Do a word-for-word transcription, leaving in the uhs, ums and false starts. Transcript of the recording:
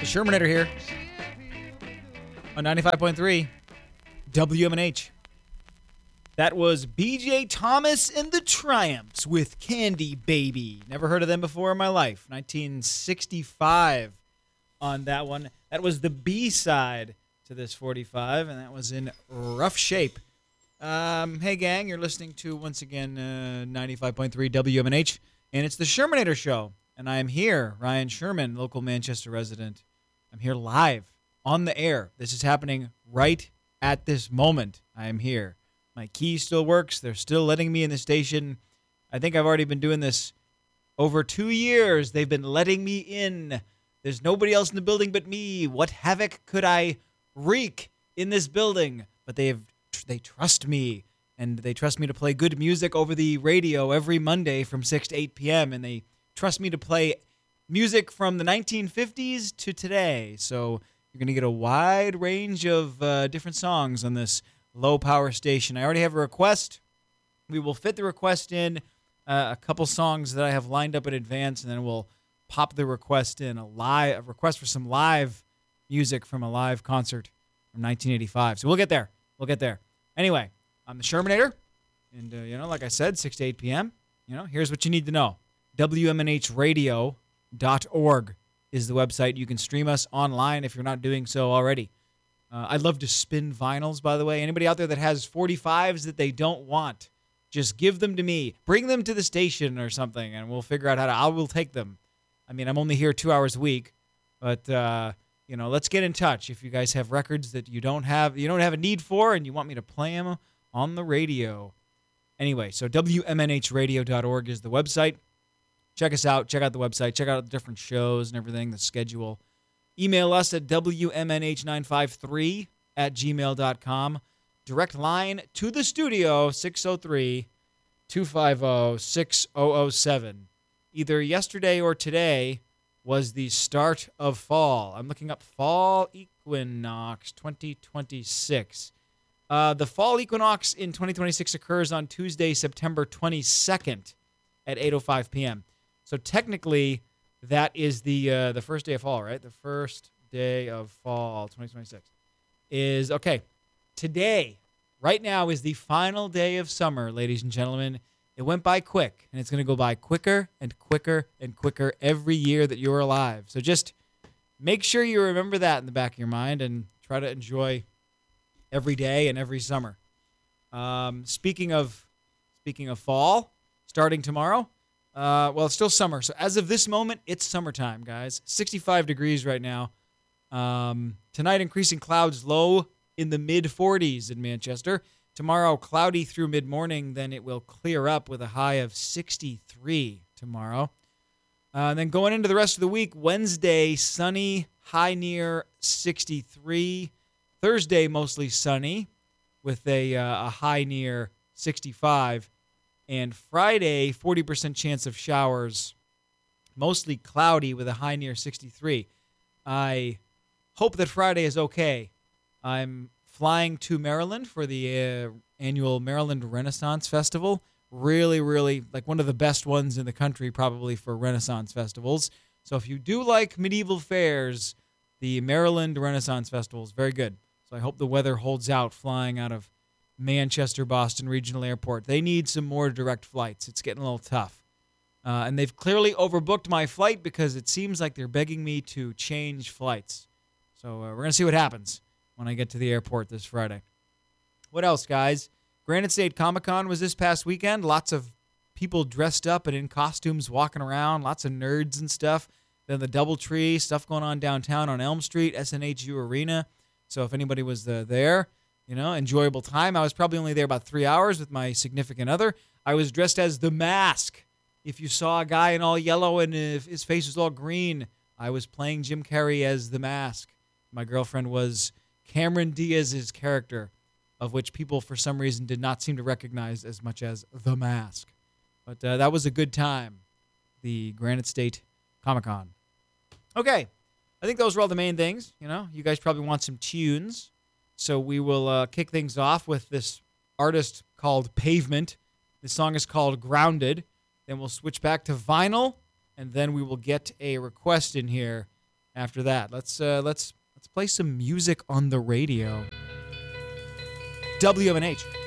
The Shermanator here on ninety-five point three W M N H. That was B J Thomas and the Triumphs with Candy Baby. Never heard of them before in my life. nineteen sixty-five on that one. That was the B-side to this forty-five, and that was in rough shape. Um, hey, gang, you're listening to, once again, uh, ninety-five point three W M N H, and it's the Shermanator Show. And I am here, Ryan Sherman, local Manchester resident. I'm here live on the air. This is happening right at this moment. I am here. My key still works. They're still letting me in the station. I think I've already been doing this over two years. They've been letting me in. There's nobody else in the building but me. What havoc could I wreak in this building? But they've they trust me, and they trust me to play good music over the radio every Monday from six to eight p.m., and they trust me to play music from the nineteen fifties to today. So you're going to get a wide range of uh, different songs on this low-power station. I already have a request. We will fit the request in, uh, a couple songs that I have lined up in advance, and then we'll pop the request in, a live a request for some live music from a live concert from nineteen eighty-five. So we'll get there. We'll get there. Anyway, I'm the Shermanator, and, uh, you know, like I said, six to eight p.m., you know, here's what you need to know. W M N H radio dot org is the website. You can stream us online if you're not doing so already. Uh, I'd love to spin vinyls, by the way. Anybody out there that has forty-fives that they don't want, just give them to me. Bring them to the station or something, and we'll figure out how to. I will take them. I mean, I'm only here two hours a week, but uh, you know, let's get in touch. If you guys have records that you don't have, you don't have a need for, and you want me to play them on the radio. Anyway, so W M N H radio dot org is the website. Check us out. Check out the website. Check out the different shows and everything, the schedule. Email us at W M N H nine five three at gmail dot com. Direct line to the studio, six oh three, two five oh, six oh oh seven. Either yesterday or today was the start of fall. I'm looking up fall equinox twenty twenty-six. Uh, the fall equinox in twenty twenty-six occurs on Tuesday, September twenty-second at eight oh five p.m. So technically, that is the uh, the first day of fall, right? The first day of fall, twenty twenty-six, is, okay, today, right now, is the final day of summer, ladies and gentlemen. It went by quick, and it's going to go by quicker and quicker and quicker every year that you're alive. So just make sure you remember that in the back of your mind and try to enjoy every day and every summer. Um, speaking of speaking of fall, starting tomorrow, Uh, well, it's still summer. So as of this moment, it's summertime, guys. sixty-five degrees right now. Um, tonight, increasing clouds, low in the mid forties in Manchester. Tomorrow, cloudy through mid-morning. Then it will clear up with a high of sixty-three tomorrow. Uh, and then going into the rest of the week, Wednesday, sunny, high near sixty-three. Thursday, mostly sunny with a, uh, a high near sixty-five. And Friday, forty percent chance of showers, mostly cloudy with a high near sixty-three. I hope that Friday is okay. I'm flying to Maryland for the uh, annual Maryland Renaissance Festival. Really, really, like one of the best ones in the country probably for Renaissance festivals. So if you do like medieval fairs, the Maryland Renaissance Festival is very good. So I hope the weather holds out flying out of Manchester Boston Regional Airport. They need some more direct flights. It's getting a little tough. Uh, and they've clearly overbooked my flight because it seems like they're begging me to change flights. So uh, we're going to see what happens when I get to the airport this Friday. What else, guys? Granite State Comic-Con was this past weekend. Lots of people dressed up and in costumes walking around. Lots of nerds and stuff. Then the Doubletree, stuff going on downtown on Elm Street, S N H U Arena. So if anybody was uh, there, you know, enjoyable time. I was probably only there about three hours with my significant other. I was dressed as the Mask. If you saw a guy in all yellow and if his face was all green, I was playing Jim Carrey as the Mask. My girlfriend was Cameron Diaz's character, of which people for some reason did not seem to recognize as much as the Mask. But uh, that was a good time, the Granite State Comic-Con. Okay, I think those were all the main things. You know, you guys probably want some tunes. So we will uh, kick things off with this artist called Pavement. The song is called Grounded. Then we'll switch back to vinyl, and then we will get a request in here after that. Let's uh, let's let's play some music on the radio. W M N H.